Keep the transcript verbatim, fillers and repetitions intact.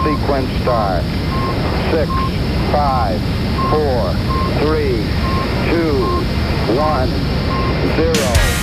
sequence start. Six, five, four, three, two, one, zero.